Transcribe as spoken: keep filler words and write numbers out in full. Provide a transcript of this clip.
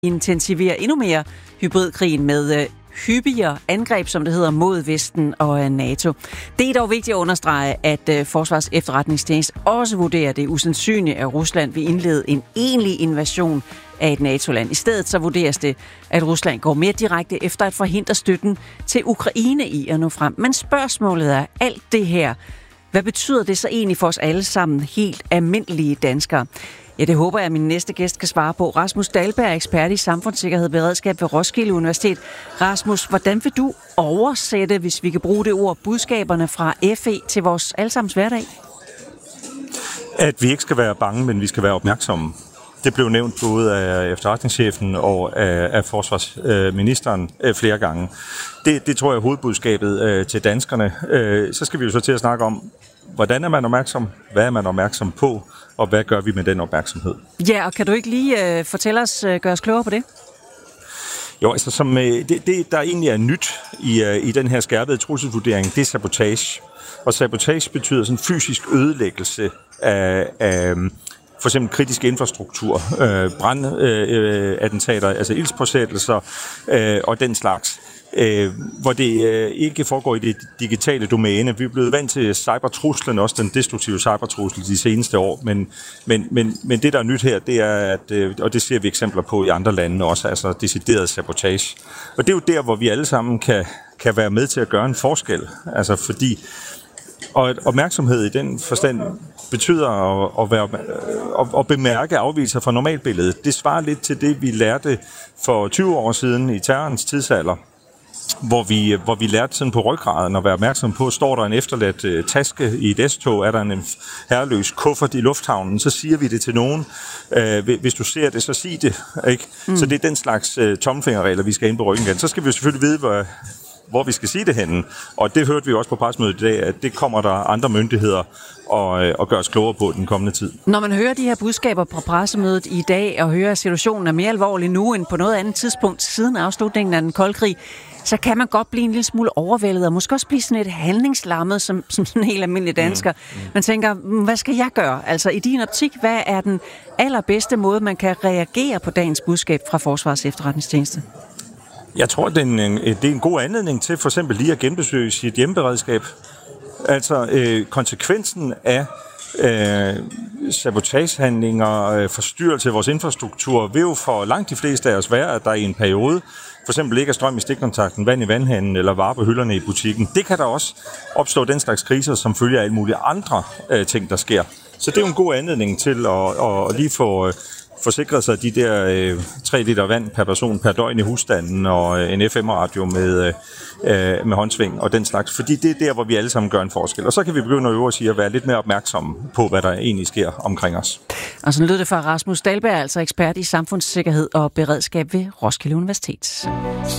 intensivere endnu mere hybridkrigen med hyppigere angreb, som det hedder, mod Vesten og NATO. Det er dog vigtigt at understrege, at Forsvars Efterretningstjeneste også vurderer det usandsynligt, at Rusland vil indlede en egentlig invasion af et NATO-land. I stedet så vurderes det, at Rusland går mere direkte efter at forhindre støtten til Ukraine i at nå frem. Men spørgsmålet er, alt det her, hvad betyder det så egentlig for os alle sammen, helt almindelige danskere? Ja, det håber jeg, at min næste gæst kan svare på. Rasmus Dahlberg er ekspert i samfundssikkerhed og beredskab ved Roskilde Universitet. Rasmus, hvordan vil du oversætte, hvis vi kan bruge det ord, budskaberne fra F E til vores allesammens hverdag? At vi ikke skal være bange, men vi skal være opmærksomme. Det blev nævnt både af efterretningschefen og af, af forsvarsministeren øh, flere gange. Det, det tror jeg er hovedbudskabet øh, til danskerne. Øh, så skal vi jo så til at snakke om, hvordan er man opmærksom, hvad er man opmærksom på, og hvad gør vi med den opmærksomhed? Ja, og kan du ikke lige øh, fortælle os, øh, gøre os klogere på det? Jo, altså som, øh, det, det, der egentlig er nyt i, øh, i den her skærpede trusselsvurdering, det er sabotage. Og sabotage betyder sådan fysisk ødelæggelse af, af for eksempel kritisk infrastruktur, øh, brandattentater, øh, altså ildspåsættelser øh, og den slags. Øh, hvor det øh, ikke foregår i det digitale domæne. Vi er blevet vant til cybertruslen, også den destruktive cybertrussel de seneste år, men, men, men, men det, der er nyt her, det er, at, øh, og det ser vi eksempler på i andre lande også, altså decideret sabotage. Og det er jo der, hvor vi alle sammen kan, kan være med til at gøre en forskel, altså fordi, og opmærksomhed i den forstand betyder at, at, være, at, at bemærke afvigelser fra normalbilledet. Det svarer lidt til det, vi lærte for tyve år siden i terrorens tidsalder, hvor vi, hvor vi lærte sådan på ryggraden at være opmærksom på, står der en efterladt uh, taske i et S-tog, er der en herreløs kuffert i lufthavnen, så siger vi det til nogen. Uh, hvis du ser det, så sig det. Ikke? Mm. Så det er den slags uh, tommelfingerregler, vi skal ind på ryggen igen. Så skal vi selvfølgelig vide, hvor, hvor vi skal sige det henne. Og det hørte vi også på pressemødet i dag, at det kommer der andre myndigheder og, og gør os klogere på den kommende tid. Når man hører de her budskaber på pressemødet i dag, og hører, at situationen er mere alvorlig nu end på noget andet tidspunkt siden afslutningen af den kolde krig, så kan man godt blive en lille smule overvældet, og måske også blive sådan et handlingslammet, som, som sådan en helt almindelig dansker. Mm, mm. Man tænker, hvad skal jeg gøre? Altså i din optik, hvad er den allerbedste måde, man kan reagere på dagens budskab fra Forsvars Efterretningstjeneste? Jeg tror, det er en, det er en god anledning til for eksempel lige at genbesøge sit hjemmeberedskab. Altså øh, konsekvensen af øh, sabotagehandlinger, øh, forstyrrelse af vores infrastruktur, vil jo for langt de fleste af os være, at der i en periode for eksempel ikke er strøm i stikkontakten, vand i vandhanen eller varer på hylderne i butikken. Det kan der også opstå den slags kriser, som følger af alle mulige andre øh, ting, der sker. Så det er jo en god anledning til at, at lige få øh, forsikret sig de der øh, tre liter vand per person per døgn i husstanden og øh, en F M-radio med, øh, med håndsving og den slags. Fordi det er der, hvor vi alle sammen gør en forskel. Og så kan vi begynde at øve os i at være lidt mere opmærksomme på, hvad der egentlig sker omkring os. Og så lød det fra Rasmus Dahlberg, altså ekspert i samfundssikkerhed og beredskab ved Roskilde Universitet.